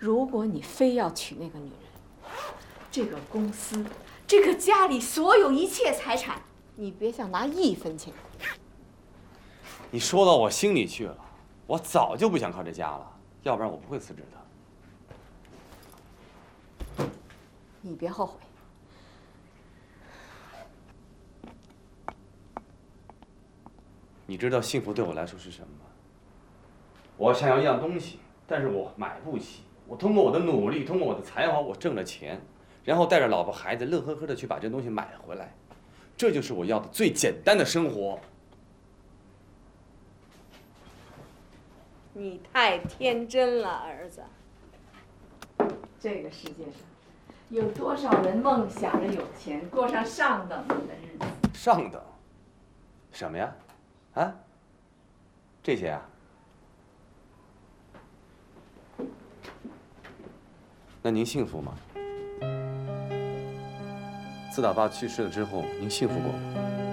如果你非要娶那个女人，这个公司，这个家里所有一切财产，你别想拿1分钱。 你说到我心里去了，我早就不想靠这家了，要不然我不会辞职的。 你别后悔。 你知道幸福对我来说是什么吗？我想要一样东西，但是我买不起。我通过我的努力，通过我的才华，我挣了钱，然后带着老婆孩子乐呵呵的去把这东西买回来，这就是我要的最简单的生活。 你太天真了，儿子。这个世界上，有多少人梦想着有钱，过上上等的日子？ 上等？什么呀？啊？这些啊？那您幸福吗？自打爸去世了之后，您幸福过吗？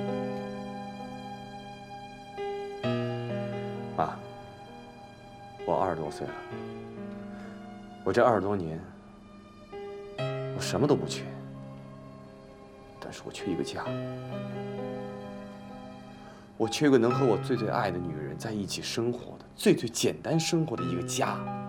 爸，我20多岁了，我这20多年，我什么都不缺，但是我缺一个家。我缺一个能和我最爱的女人在一起生活的、最简单生活的一个家。